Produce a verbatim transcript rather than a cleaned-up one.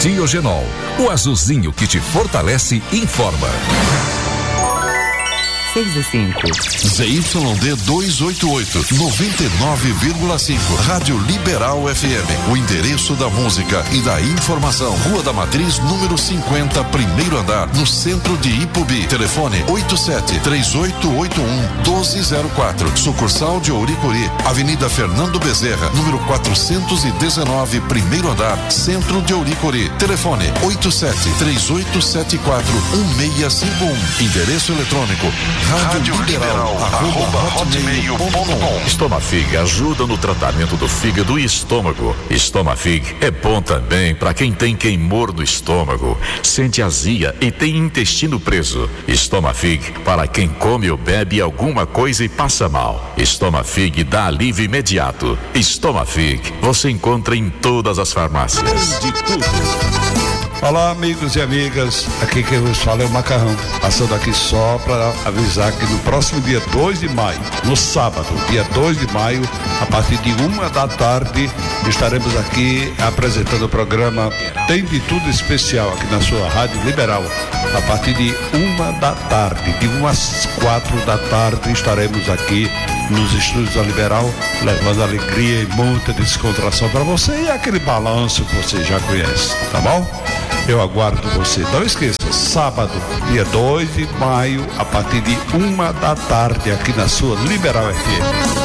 Tiogenol, o azulzinho que te fortalece e informa. seis e cinco. Z Y D duzentos e oitenta e oito, noventa e nove vírgula cinco. Rádio Liberal F M. O endereço da música e da informação. Rua da Matriz, número cinquenta, primeiro andar, no centro de Ipubi. Telefone oito sete três oito oito um um dois zero quatro. Sucursal de Ouricuri. Avenida Fernando Bezerra, número quatrocentos e dezenove, primeiro andar, centro de Ouricuri. Telefone oito sete três oito sete quatro um seis cinco um. Endereço eletrônico Rádio Liberal, arroba hotmail ponto com. Estomafig ajuda no tratamento do fígado e estômago. Estomafig é bom também para quem tem queimor no estômago, sente azia e tem intestino preso. Estomafig para quem come ou bebe alguma coisa e passa mal. Estomafig dá alívio imediato. Estomafig você encontra em todas as farmácias. De tudo. Olá, amigos e amigas, aqui quem vos fala é o Macarrão, passando aqui só para avisar que no próximo dia dois de maio, no sábado, dia dois de maio, a partir de uma da tarde, estaremos aqui apresentando o programa Tem de Tudo Especial aqui na sua Rádio Liberal. A partir de uma da tarde, de uma às quatro da tarde, estaremos aqui nos estúdios da Liberal, levando alegria e muita descontração para você e aquele balanço que você já conhece, tá bom? Eu aguardo você. Não esqueça, sábado, dia dois de maio, a partir de uma da tarde, aqui na sua Liberal F M.